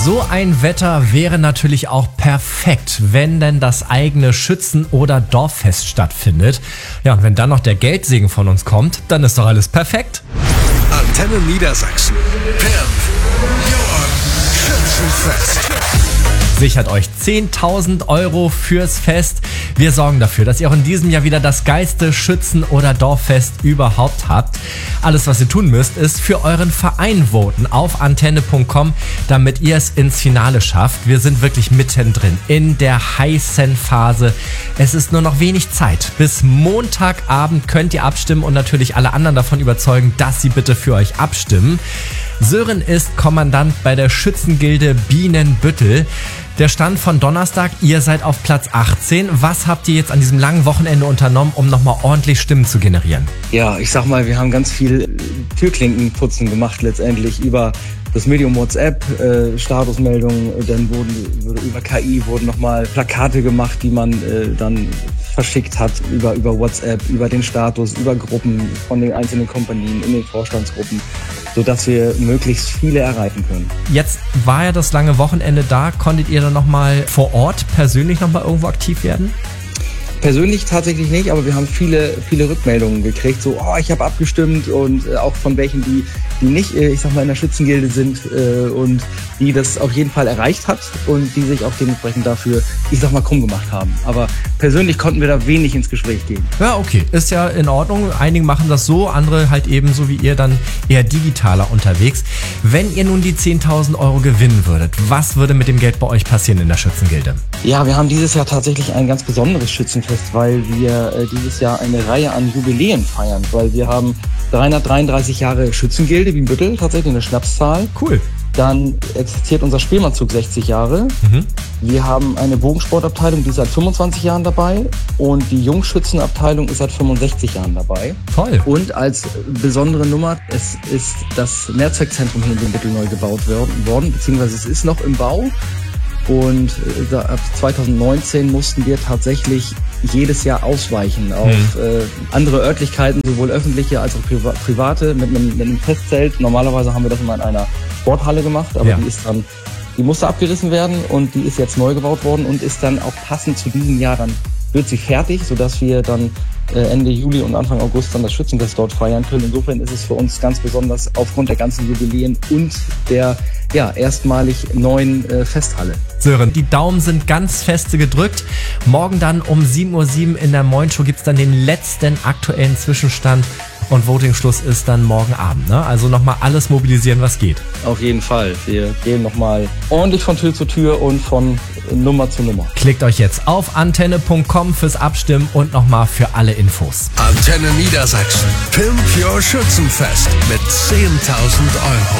So ein Wetter wäre natürlich auch perfekt, wenn denn das eigene Schützen- oder Dorffest stattfindet. Ja, und wenn dann noch der Geldsegen von uns kommt, dann ist doch alles perfekt. Antenne Niedersachsen. Pimp Your Schützenfest. Sichert euch 10.000 € fürs Fest. Wir sorgen dafür, dass ihr auch in diesem Jahr wieder das geilste Schützen- oder Dorffest überhaupt habt. Alles, was ihr tun müsst, ist für euren Verein voten auf antenne.com, damit ihr es ins Finale schafft. Wir sind wirklich mittendrin in der heißen Phase. Es ist nur noch wenig Zeit. Bis Montagabend könnt ihr abstimmen und natürlich alle anderen davon überzeugen, dass sie bitte für euch abstimmen. Sören ist Kommandant bei der Schützengilde Bienenbüttel. Der Stand von Donnerstag, ihr seid auf Platz 18. Was habt ihr jetzt an diesem langen Wochenende unternommen, um nochmal ordentlich Stimmen zu generieren? Ja, ich sag mal, wir haben ganz viel Türklinkenputzen gemacht letztendlich über das Medium WhatsApp, Statusmeldungen, dann über KI wurden nochmal Plakate gemacht, die man dann verschickt hat über WhatsApp, über den Status, über Gruppen von den einzelnen Kompanien, in den Vorstandsgruppen, sodass wir möglichst viele erreichen können. Jetzt war ja das lange Wochenende da. Konntet ihr dann nochmal vor Ort persönlich nochmal irgendwo aktiv werden? Persönlich tatsächlich nicht, aber wir haben viele Rückmeldungen gekriegt, so, ich habe abgestimmt und auch von welchen, die nicht, ich sag mal, in der Schützengilde sind und die das auf jeden Fall erreicht hat und die sich auch dementsprechend dafür, ich sag mal, krumm gemacht haben. Aber persönlich konnten wir da wenig ins Gespräch gehen. Ja, okay, ist ja in Ordnung. Einige machen das so, andere halt eben so wie ihr dann eher digitaler unterwegs. Wenn ihr nun die 10.000 € gewinnen würdet, was würde mit dem Geld bei euch passieren in der Schützengilde? Ja, wir haben dieses Jahr tatsächlich ein ganz besonderes Schützenfest, weil wir dieses Jahr eine Reihe an Jubiläen feiern, weil wir haben 333 Jahre Schützengilde Bienenbüttel, tatsächlich eine Schnapszahl. Cool. Dann existiert unser Spielmannzug 60 Jahre. Wir haben eine Bogensportabteilung, die ist seit 25 Jahren dabei und die Jungschützenabteilung ist seit 65 Jahren dabei. Toll. Und als besondere Nummer, es ist das Mehrzweckzentrum hier in Bienenbüttel neu gebaut worden, beziehungsweise es ist noch im Bau. Und ab 2019 mussten wir tatsächlich jedes Jahr ausweichen auf andere Örtlichkeiten, sowohl öffentliche als auch private, mit einem Festzelt. Normalerweise haben wir das immer in einer Sporthalle gemacht, aber die musste abgerissen werden und die ist jetzt neu gebaut worden und ist dann auch passend zu diesem Jahr, dann wird sie fertig, sodass wir dann Ende Juli und Anfang August dann das Schützenfest dort feiern können. Insofern ist es für uns ganz besonders aufgrund der ganzen Jubiläen und der erstmalig neuen Festhalle. Sören, die Daumen sind ganz feste gedrückt. Morgen dann um 7:07 Uhr in der Moin-Show gibt's dann den letzten aktuellen Zwischenstand und Voting-Schluss ist dann morgen Abend. Ne? Also nochmal alles mobilisieren, was geht. Auf jeden Fall. Wir gehen nochmal ordentlich von Tür zu Tür und von Nummer zu Nummer. Klickt euch jetzt auf antenne.com fürs Abstimmen und nochmal für alle Infos. Antenne Niedersachsen. Pimp Your Schützenfest mit 10.000 €.